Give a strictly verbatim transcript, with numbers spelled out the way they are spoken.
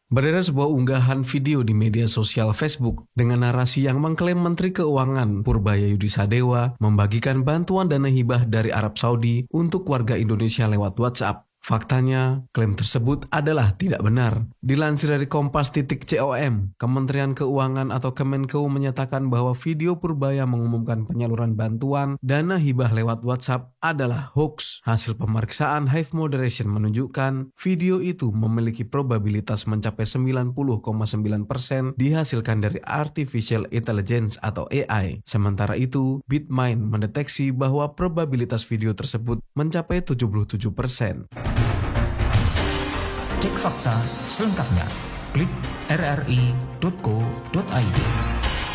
Beredar sebuah unggahan video di media sosial Facebook dengan narasi yang mengklaim Menteri Keuangan Purbaya Yudhisadewa membagikan bantuan dana hibah dari Arab Saudi untuk warga Indonesia lewat WhatsApp. Faktanya, klaim tersebut adalah tidak benar. Dilansir dari kompas titik com, Kementerian Keuangan atau Kemenkeu menyatakan bahwa video Purbaya mengumumkan penyaluran bantuan dana hibah lewat WhatsApp adalah hoax. Hasil pemeriksaan Hive Moderation menunjukkan video itu memiliki probabilitas mencapai sembilan puluh koma sembilan persen dihasilkan dari Artificial Intelligence atau A I. Sementara itu, Bitmind mendeteksi bahwa probabilitas video tersebut mencapai tujuh puluh tujuh persen. Cek fakta selengkapnya. Klik r r i titik co titik i d.